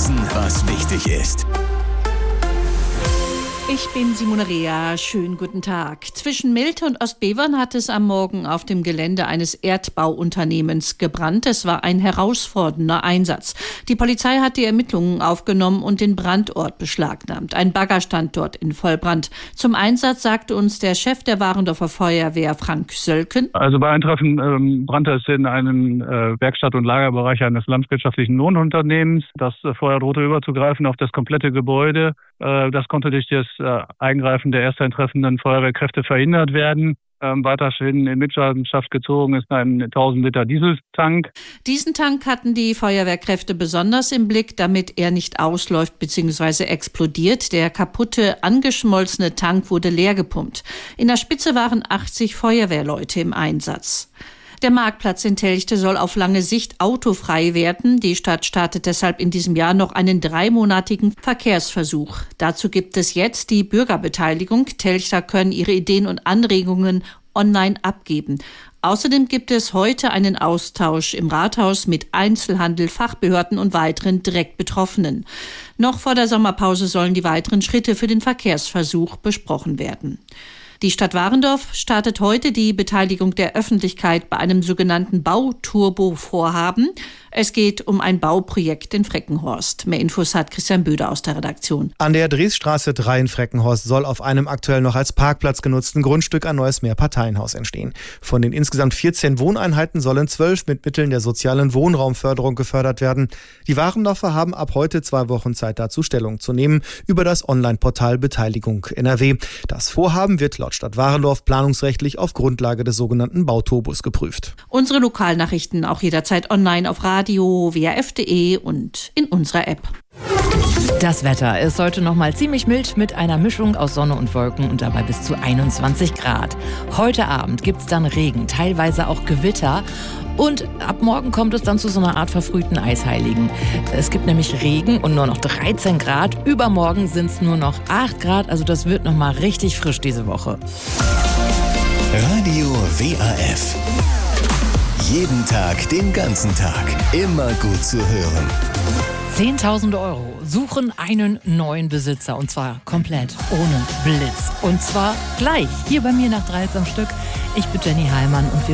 wissen, was wichtig ist. Ich bin Simone Rea. Schönen guten Tag. Zwischen Melte und Ostbevern hat es am Morgen auf dem Gelände eines Erdbauunternehmens gebrannt. Es war ein herausfordernder Einsatz. Die Polizei hat die Ermittlungen aufgenommen und den Brandort beschlagnahmt. Ein Bagger stand dort in Vollbrand. Zum Einsatz sagte uns der Chef der Warendorfer Feuerwehr, Frank Sölken. Also bei Eintreffen brannte es in einem Werkstatt- und Lagerbereich eines landwirtschaftlichen Lohnunternehmens. Das Feuer drohte überzugreifen auf das komplette Gebäude. Das konnte durch das Eingreifen der erst eintreffenden Feuerwehrkräfte verhindert werden. Weiterhin in Mitleidenschaft gezogen ist ein 1000 Liter Dieseltank. Diesen Tank hatten die Feuerwehrkräfte besonders im Blick, damit er nicht ausläuft bzw. explodiert. Der kaputte, angeschmolzene Tank wurde leer gepumpt. In der Spitze waren 80 Feuerwehrleute im Einsatz. Der Marktplatz in Telchte soll auf lange Sicht autofrei werden. Die Stadt startet deshalb in diesem Jahr noch einen 3-monatigen Verkehrsversuch. Dazu gibt es jetzt die Bürgerbeteiligung. Telchter können ihre Ideen und Anregungen online abgeben. Außerdem gibt es heute einen Austausch im Rathaus mit Einzelhandel, Fachbehörden und weiteren direkt Betroffenen. Noch vor der Sommerpause sollen die weiteren Schritte für den Verkehrsversuch besprochen werden. Die Stadt Warendorf startet heute die Beteiligung der Öffentlichkeit bei einem sogenannten Bauturbo-Vorhaben. Es geht um ein Bauprojekt in Freckenhorst. Mehr Infos hat Christian Böder aus der Redaktion. An der Dresstraße 3 in Freckenhorst soll auf einem aktuell noch als Parkplatz genutzten Grundstück ein neues Mehrparteienhaus entstehen. Von den insgesamt 14 Wohneinheiten sollen 12 mit Mitteln der sozialen Wohnraumförderung gefördert werden. Die Warendorfer haben ab heute 2 Wochen Zeit dazu Stellung zu nehmen über das Online-Portal Beteiligung NRW. Das Vorhaben wird laut Stadt Warendorf planungsrechtlich auf Grundlage des sogenannten Bauturbos geprüft. Unsere Lokalnachrichten auch jederzeit online auf Radio, WRF.de und in unserer App. Das Wetter ist heute noch mal ziemlich mild mit einer Mischung aus Sonne und Wolken und dabei bis zu 21 Grad. Heute Abend gibt es dann Regen, teilweise auch Gewitter. Und ab morgen kommt es dann zu so einer Art verfrühten Eisheiligen. Es gibt nämlich Regen und nur noch 13 Grad. Übermorgen sind es nur noch 8 Grad. Also das wird noch mal richtig frisch diese Woche. Radio WRF. Jeden Tag, den ganzen Tag. Immer gut zu hören. 10.000 Euro suchen einen neuen Besitzer und zwar komplett ohne Blitz. Und zwar gleich hier bei mir nach 13 Stück. Ich bin Jenny Heimann und wir